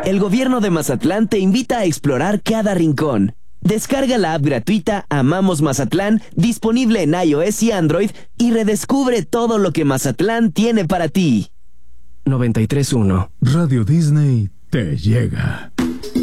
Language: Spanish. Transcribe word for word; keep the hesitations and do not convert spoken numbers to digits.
El gobierno de Mazatlán te invita a explorar cada rincón. Descarga la app gratuita Amamos Mazatlán, disponible en iOS y Android, y redescubre todo lo que Mazatlán tiene para ti. noventa y tres punto uno Radio Disney te llega.